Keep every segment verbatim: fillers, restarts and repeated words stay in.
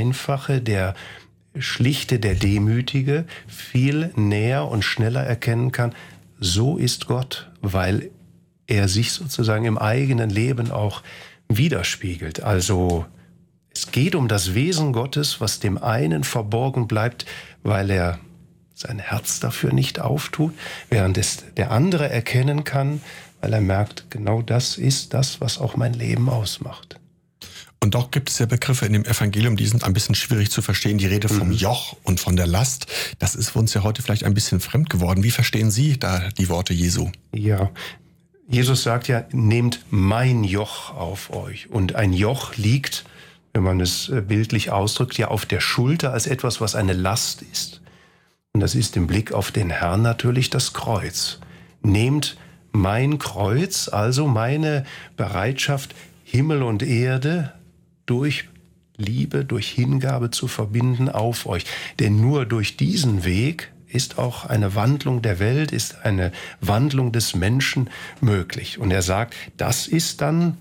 Einfache, der Schlichte, der Demütige viel näher und schneller erkennen kann, so ist Gott, weil er sich sozusagen im eigenen Leben auch widerspiegelt. Also es geht um das Wesen Gottes, was dem einen verborgen bleibt, weil er sein Herz dafür nicht auftut, während es der andere erkennen kann, weil er merkt, genau das ist das, was auch mein Leben ausmacht. Und doch gibt es ja Begriffe in dem Evangelium, die sind ein bisschen schwierig zu verstehen. Die Rede vom Mhm. Joch und von der Last, das ist uns ja heute vielleicht ein bisschen fremd geworden. Wie verstehen Sie da die Worte Jesu? Ja, Jesus sagt ja, nehmt mein Joch auf euch. Und ein Joch liegt, wenn man es bildlich ausdrückt, ja auf der Schulter als etwas, was eine Last ist. Und das ist im Blick auf den Herrn natürlich das Kreuz. Nehmt mein Kreuz, also meine Bereitschaft, Himmel und Erde durch Liebe, durch Hingabe zu verbinden, auf euch. Denn nur durch diesen Weg ist auch eine Wandlung der Welt, ist eine Wandlung des Menschen möglich. Und er sagt, das ist dann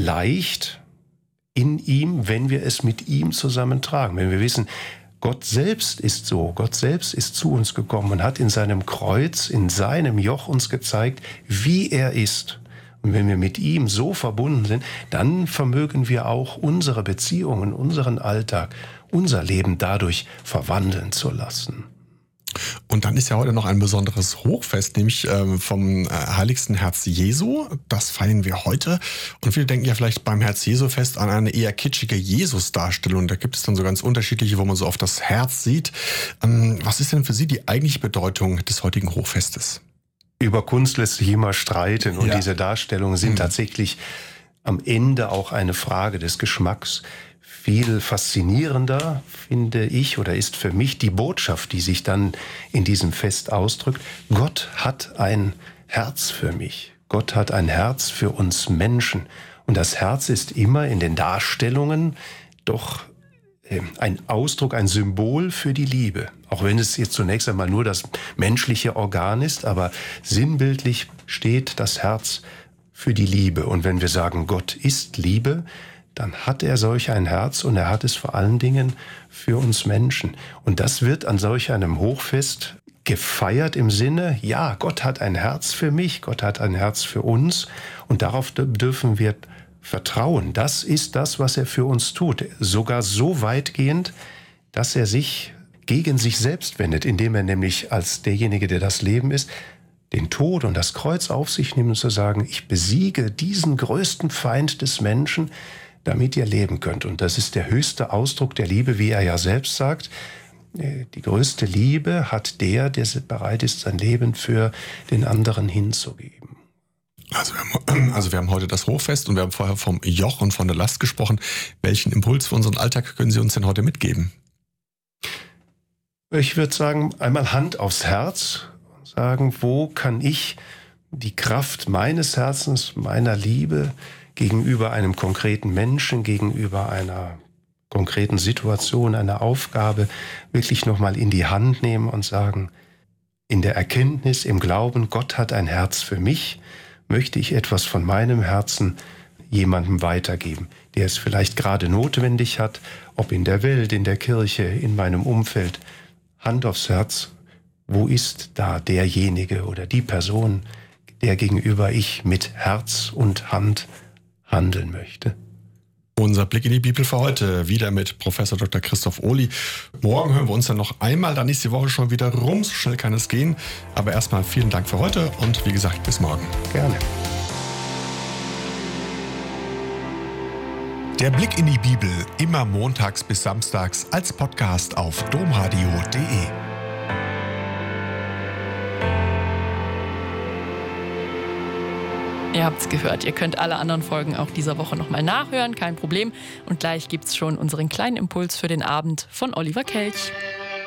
leicht in ihm, wenn wir es mit ihm zusammentragen. Wenn wir wissen, Gott selbst ist so, Gott selbst ist zu uns gekommen und hat in seinem Kreuz, in seinem Joch uns gezeigt, wie er ist. Und wenn wir mit ihm so verbunden sind, dann vermögen wir auch unsere Beziehungen, unseren Alltag, unser Leben dadurch verwandeln zu lassen. Und dann ist ja heute noch ein besonderes Hochfest, nämlich ähm, vom äh, Heiligsten Herz Jesu. Das feiern wir heute. Und viele denken ja vielleicht beim Herz Jesu-Fest an eine eher kitschige Jesus-Darstellung. Da gibt es dann so ganz unterschiedliche, wo man so auf das Herz sieht. Ähm, was ist denn für Sie die eigentliche Bedeutung des heutigen Hochfestes? Über Kunst lässt sich immer streiten und Ja. diese Darstellungen sind Mhm. tatsächlich am Ende auch eine Frage des Geschmacks. Viel faszinierender, finde ich, oder ist für mich die Botschaft, die sich dann in diesem Fest ausdrückt. Gott hat ein Herz für mich. Gott hat ein Herz für uns Menschen. Und das Herz ist immer in den Darstellungen doch ein Ausdruck, ein Symbol für die Liebe. Auch wenn es jetzt zunächst einmal nur das menschliche Organ ist, aber sinnbildlich steht das Herz für die Liebe. Und wenn wir sagen, Gott ist Liebe, dann hat er solch ein Herz und er hat es vor allen Dingen für uns Menschen. Und das wird an solch einem Hochfest gefeiert im Sinne, ja, Gott hat ein Herz für mich, Gott hat ein Herz für uns und darauf dürfen wir vertrauen. Das ist das, was er für uns tut. Sogar so weitgehend, dass er sich gegen sich selbst wendet, indem er nämlich als derjenige, der das Leben ist, den Tod und das Kreuz auf sich nimmt und zu sagen, ich besiege diesen größten Feind des Menschen, damit ihr leben könnt. Und das ist der höchste Ausdruck der Liebe, wie er ja selbst sagt. Die größte Liebe hat der, der bereit ist, sein Leben für den anderen hinzugeben. Also wir, haben, also wir haben heute das Hochfest und wir haben vorher vom Joch und von der Last gesprochen. Welchen Impuls für unseren Alltag können Sie uns denn heute mitgeben? Ich würde sagen, einmal Hand aufs Herz und sagen, wo kann ich die Kraft meines Herzens, meiner Liebe gegenüber einem konkreten Menschen, gegenüber einer konkreten Situation, einer Aufgabe wirklich nochmal in die Hand nehmen und sagen, in der Erkenntnis, im Glauben, Gott hat ein Herz für mich, möchte ich etwas von meinem Herzen jemandem weitergeben, der es vielleicht gerade notwendig hat, ob in der Welt, in der Kirche, in meinem Umfeld. Hand aufs Herz, wo ist da derjenige oder die Person, der gegenüber ich mit Herz und Hand handeln möchte? Unser Blick in die Bibel für heute, wieder mit Professor Doktor Christoph Ohly. Morgen hören wir uns dann noch einmal, dann ist die Woche schon wieder rum, so schnell kann es gehen. Aber erstmal vielen Dank für heute und wie gesagt, bis morgen. Gerne. Der Blick in die Bibel, immer montags bis samstags als Podcast auf domradio punkt de. Ihr habt's gehört, ihr könnt alle anderen Folgen auch dieser Woche nochmal nachhören, kein Problem. Und gleich gibt's schon unseren kleinen Impuls für den Abend von Oliver Kelch.